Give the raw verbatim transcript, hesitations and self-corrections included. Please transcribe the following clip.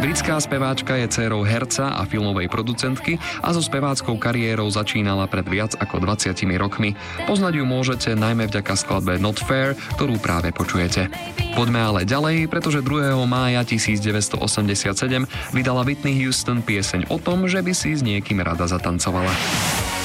Britská speváčka je dcérou herca a filmovej producentky a so speváckou kariérou začínala pred viac ako dvadsiatimi rokmi. Poznať ju môžete najmä vďaka skladbe Not Fair, ktorú práve počujete. Poďme ale ďalej, pretože druhého mája devätnásťstoosemdesiatsedem vydala Whitney Houston pieseň o tom, že by si s niekým rada zatancovala.